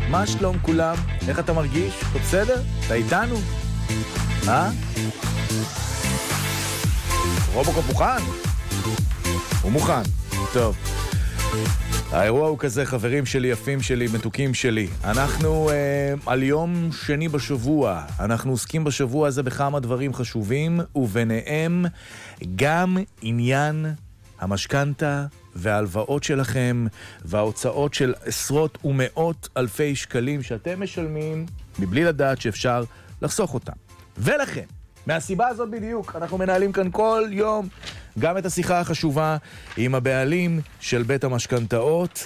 מה שלום כולם? איך אתה מרגיש? אתה בסדר? אתה איתנו? רובוקופ מוכן? הוא מוכן. טוב. האירוע הוא כזה, חברים שלי, יפים שלי, מתוקים שלי. אנחנו על יום שני בשבוע. אנחנו עוסקים בשבוע הזה בכמה דברים חשובים, וביניהם גם עניין המשכנתה וההלוואות שלכם, וההוצאות של עשרות ומאות אלפי שקלים שאתם משלמים, מבלי לדעת שאפשר לחסוך אותם. ולכן, מהסיבה הזאת בדיוק, אנחנו מנהלים כאן כל יום גם את השיחה החשובה עם הבעלים של בית המשכנתאות,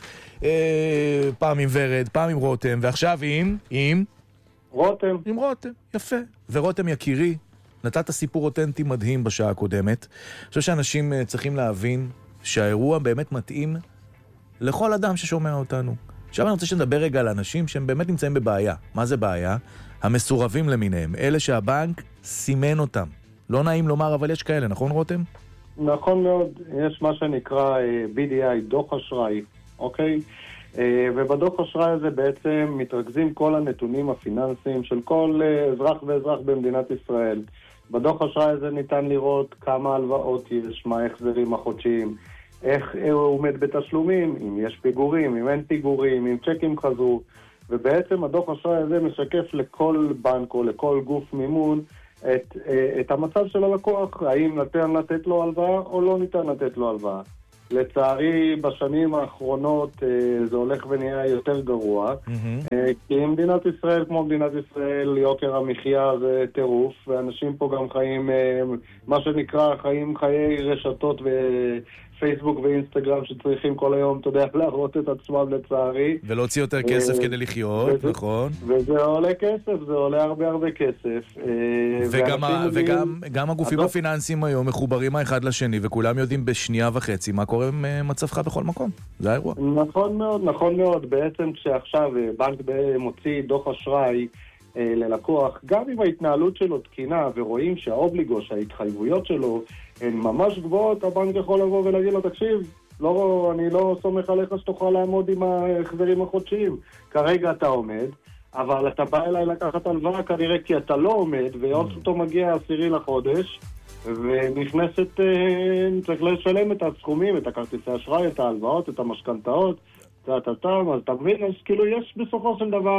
פעם עם ורד, פעם עם רותם, ועכשיו עם רותם. עם רותם, יפה. ורותם יקירי, נתת סיפור אותנטי מדהים בשעה הקודמת. אני חושב שאנשים צריכים להבין שהאירוע באמת מתאים לכל אדם ששומע אותנו. עכשיו אני רוצה שנדבר רגע על אנשים שהם באמת נמצאים בבעיה. מה זה בעיה? המסורבים למיניהם, אלה שהבנק סימן אותם. לא נעים לומר, אבל יש כאלה, נכון רותם? נכון מאוד, יש מה שנקרא BDI, דוח אשראי, אוקיי? ובדוח אשראי הזה בעצם מתרכזים כל הנתונים הפיננסיים של כל אזרח ואזרח במדינת ישראל. בדוח אשראי הזה ניתן לראות כמה הלוואות יש, מה ההחזרים החודשיים, איך הוא עומד בתשלומים, אם יש פיגורים, אם אין פיגורים, אם צ'קים חזרו, ובעצם הדוח אשראי הזה משקף לכל בנק או לכל גוף מימון את המצב של הלקוח, האם ניתן לתת לו הלוואה או לא ניתן לתת לו הלוואה. לצערי, בשנים האחרונות זה הולך ונהיה יותר גרוע, כי מדינת ישראל, כמו מדינת ישראל, יוקר המחיה זה טירוף, ואנשים פה גם חיים, מה שנקרא, חיים חיי רשתות ופייסבוק ואינסטגרם שצריכים כל היום, אתה יודע, להראות את עצמם לצערי. ולהוציא יותר כסף כדי לחיות, נכון. וזה עולה כסף, זה עולה הרבה כסף. וגם הגופים הפיננסיים היום מחוברים האחד לשני, וכולם יודעים בשנייה וחצי מה קורה מצבך בכל מקום. זה האירוע. נכון מאוד. בעצם כשעכשיו בנק מוציא דוח אשראי ללקוח, גם אם ההתנהלות שלו תקינה ורואים שהאובליגו, שההתחייבויות שלו הן ממש גבוהות, הבנק יכול לבוא ולהגיד לו, תקשיב, אני לא סומך עליך שתוכל לעמוד עם ההחזרים החודשיים. כרגע אתה עומד, אבל אתה בא אליי לקחת הלוואה כנראה כי אתה לא עומד, ועוד אותו מגיע 10 לחודש, ונכנסת, צריך לשלם את הסכומים, את הכרטיסי אשראי, את ההלוואות, את המשכנתאות, אז אתה מבין, אז כאילו יש בסופו של דבר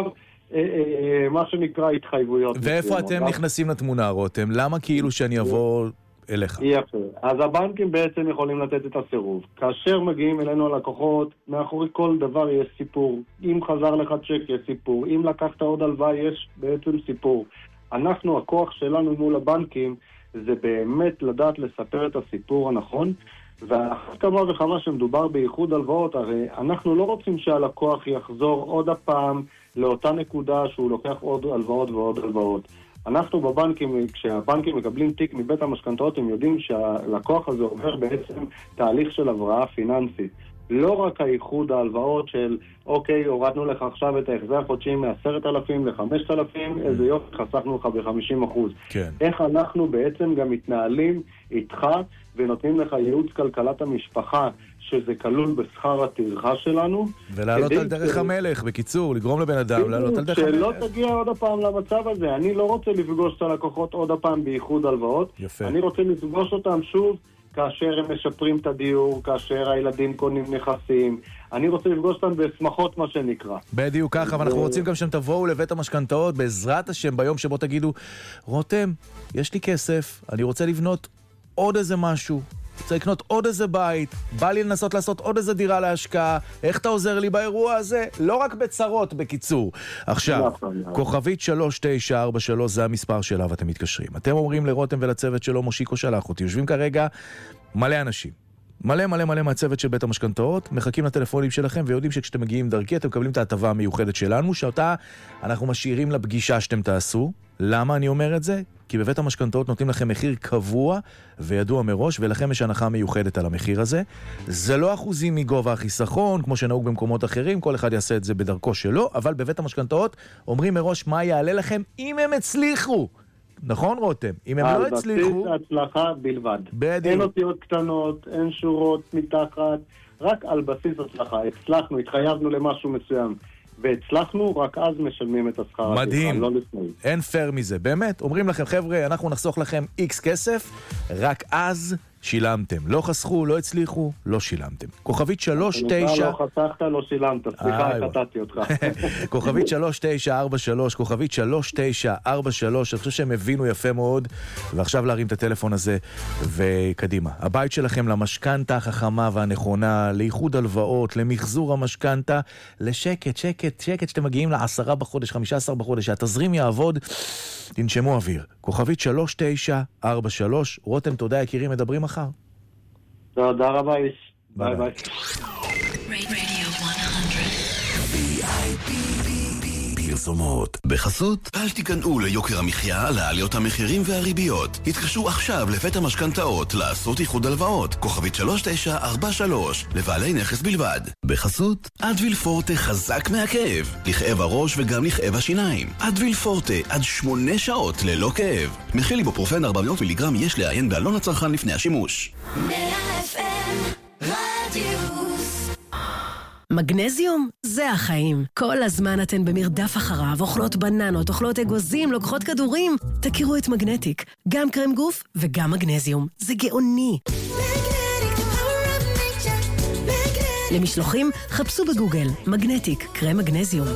מה שנקרא התחייבויות. ואיפה אתם נכנסים לתמונה, רותם? למה כאילו שאני אבוא אליך? יפה. אז הבנקים בעצם יכולים לתת את הסירוב. כאשר מגיעים אלינו הלקוחות, מאחורי כל דבר יש סיפור. אם חזר לך צ'ק יש סיפור. אם לקחת עוד הלוואה יש בעצם סיפור. אנחנו, הכוח שלנו מול הבנקים, זה באמת לדעת לספר את הסיפור הנכון, ואחת כמה וכמה שמדובר בייחוד הלוואות, הרי אנחנו לא רוצים שהלקוח יחזור עוד הפעם לאותה נקודה שהוא לוקח עוד הלוואות ועוד הלוואות. אנחנו בבנקים, כשהבנקים מקבלים תיק מבית המשכנתאות, הם יודעים שהלקוח הזה עובר בעצם תהליך של הבראה פיננסית. לא רק הייחוד ההלוואות של, אוקיי, הורדנו לך עכשיו את ההחזר החודשי מ10,000 ל5,000, איזה יופי, חסכנו לך ב50%. כן. איך אנחנו בעצם גם מתנהלים איתך ונותנים לך ייעוץ כלכלת המשפחה, שזה כלול בשכר הטרחה שלנו. ולעלות על דרך המלך, בקיצור, לגרום לבן אדם, לעלות על דרך המלך. שלא תגיע עוד הפעם למצב הזה. אני לא רוצה לפגוש את הלקוחות עוד הפעם בייחוד הלוואות. יפה. אני רוצה לפגוש אותם שוב, כאשר הם משפרים את הדיור, כאשר הילדים קונים נכסים. אני רוצה לפגוש אותם בשמחות, מה שנקרא. בדיוק ככה, ואנחנו רוצים גם שהם תבואו לבית המשכנתאות, בעזרת השם, ביום שבו תגידו, רותם, יש לי כסף, אני רוצה לבנות עוד איזה משהו, רוצה לקנות עוד איזה בית, בא לי לנסות לעשות עוד איזה דירה להשקעה, איך אתה עוזר לי באירוע הזה? לא רק בצרות, בקיצור. עכשיו, כוכבית 3943 זה המספר שלה ואתם מתקשרים. אתם אומרים לרותם ולצוות שלו, מושיקו שלח אותי, יושבים כרגע מלא אנשים. מלא מהצוות של בית המשכנתאות, מחכים לטלפונים שלכם ויודעים שכשאתם מגיעים דרכי אתם מקבלים את ההטבה המיוחדת שלנו, שאותה אנחנו משאירים לפגישה שאתם תעשו. למה אני אומר את זה? כי בבית המשכנתאות נותנים לכם מחיר קבוע וידוע מראש, ולכם יש הנחה מיוחדת על המחיר הזה. זה לא אחוזים מגובה החיסכון, כמו שנהוג במקומות אחרים, כל אחד יעשה את זה בדרכו שלו, אבל בבית המשכנתאות אומרים מראש מה יעלה לכם אם הם הצליחו. נכון רותם? אם הם לא הצליחו... על בסיס הצלחה בלבד. בדיוק. אין אותיות קטנות, אין שורות מתחת, רק על בסיס הצלחה. הצלחנו, התחייבנו למשהו מסוים. והצלחנו, רק אז משלמים את השכר. מדהים. לא לפני. אין פייר מזה. באמת, אומרים לכם, חבר'ה, אנחנו נחסוך לכם X כסף, רק אז שילמתם. לא חסכו, לא הצליחו, לא שילמתם. כוכבית 39... לא חסכת, לא שילמת. סליחה, קטעתי אותך. כוכבית 3943, כוכבית 3943, אני חושב שהם הבינו יפה מאוד, ועכשיו להרים את הטלפון הזה, וקדימה. הבית שלכם למשכנתה החכמה והנכונה, לאיחוד הלוואות, למחזור המשכנתה, לשקט, שקט, שקט, שאתם מגיעים ל10 בחודש, 15 בחודש, שהתזרים יעבוד, תנשמו אוויר. כוכבית 3943, רותם, תודה יקירים, מדברים מחר. תודה רבה איש. ביי ביי. פרסומות בחסות. אל תיכנעו ליוקר המחיה, לעליות המחירים והריביות. התקשרו עכשיו לבית המשכנתאות לעשות איחוד הלוואות. כוכבית 3943 לבעלי נכס בלבד. בחסות אדוויל פורטה, חזק מהכאב, לכאב הראש וגם לכאב השיניים. אדוויל פורטה עד 8 שעות ללא כאב. מכיל איבופרופן 400 מיליגרם, יש לעיין בעלון הצרכן לפני השימוש. 100 FM רדיוס. מגנזיום זה החיים. כל הזמן אתן במרדף אחריו, אוכלות בננות, אוכלות אגוזים, לוקחות כדורים. תכירו את מגנטיק, גם קרם גוף וגם מגנזיום. זה גאוני. למשלוחים חפשו בגוגל מגנטיק, קרם מגנזיום.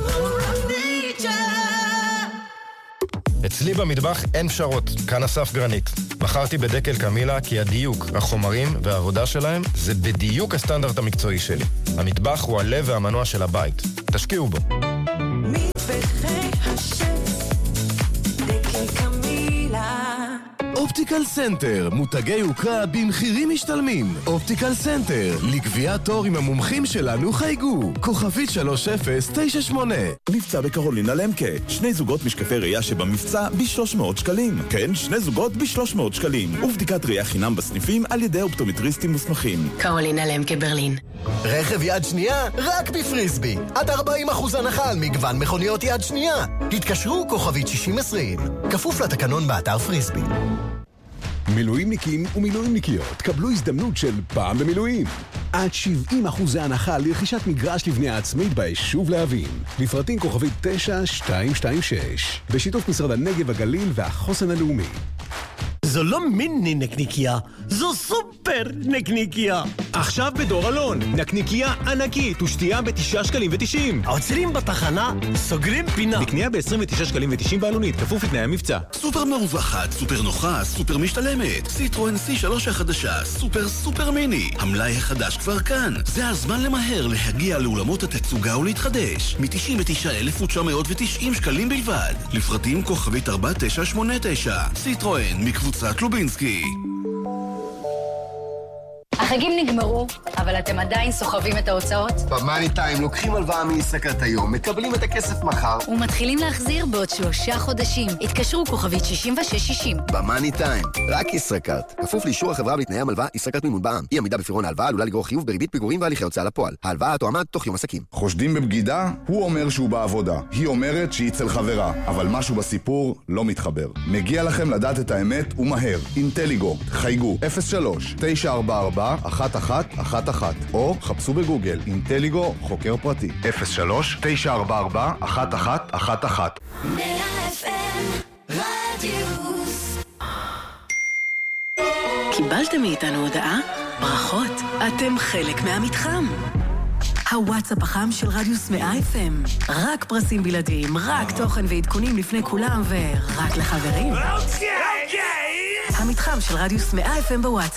אצלי במטבח אין פשרות, כאן אסף גרנית. בחרתי בדקל קמילה כי הדיוק, החומרים והעבודה שלהם זה בדיוק הסטנדרט המקצועי שלי. המטבח הוא הלב והמנוע של הבית. תשקיעו בו. מטבחי השף, דקל קמילה. אופטיקל סנטר, מותגי יוקרה במחירים משתלמים. אופטיקל סנטר, לקביעת תור עם המומחים שלנו חייגו. כוכבית 3098. מבצע בקרולינה למקה. 2 זוגות משקפי ראייה שבמבצע ב-300 שקלים. כן, 2 זוגות ב-300 שקלים. ובדיקת ראייה חינם בסניפים על ידי אופטומטריסטים מוסמכים. קרולינה למקה ברלין. רכב יד שנייה רק בפריסבי. עד 40% הנחה על מגוון מכוניות יד שנייה. התקשרו כוכבית 6020. כפוף לתקנון באתר פריסבי. מילואימניקים ומילואימניקיות, קבלו הזדמנות של פעם במילואים. עד 70% הנחה לרכישת מגרש לבנייה עצמית ביישוב להבים. לפרטים כוכבית 9226. בשיתוף משרד הנגב, הגליל והחוסן הלאומי. זו לא מיני נקניקיה, זו סופר נקניקיה. עכשיו בדור אלון, נקניקיה ענקית ושתייה ב9 שקלים ו90. עוצרים בתחנה, סוגרים פינה. לקנייה ב29 שקלים ו90 בעלונית, כפוף לתנאי המבצע. סופר מרווחת, סופר נוחה, סופר משתלמת. סיטרואן C3 החדשה, סופר מיני. המלאי החדש כבר כאן. זה הזמן למהר להגיע לאולמות התצוגה ולהתחדש. מ-99,990 שקלים בלבד. לפרטים כוכבית 4989. סיטרואן מקבוצת לובינסקי. החגים נגמרו, אבל אתם עדיין סוחבים את ההוצאות? במאני טיים לוקחים הלוואה מיסקרט היום, מקבלים את הכסף מחר ומתחילים להחזיר בעוד 3 חודשים. התקשרו כוכבית 6660. במאני טיים, רק יסקרט. כפוף לאישור החברה ולתנאי המלווה, יסקרט מימון בע"מ. אי עמידה בפירעון ההלוואה עלולה לגרור חיוב בריבית פיגורים והליכי הוצאה לפועל. ההלוואה תועמד תוך יום עסקים. חושדים בבגידה? הוא אומר שהוא בעבודה. היא אומרת שהיא אצל חברה. אבל משהו בסיפור לא מתחבר. מגיע לכם לדעת את האמת ומהר. אינטליגו, חייגו 03-944-1111 או חפשו בגוגל אינטליגו חוקר פרטי 03-944-1111. 100 FM רדיוס. קיבלתם מאיתנו הודעה? ברכות, אתם חלק מהמתחם. הוואטסאפ החם של רדיוס 100 FM. רק פרסים בלעדיים, רק תוכן ועדכונים לפני כולם ורק לחברים. המתחם של רדיוס 100 FM בוואטסאפ.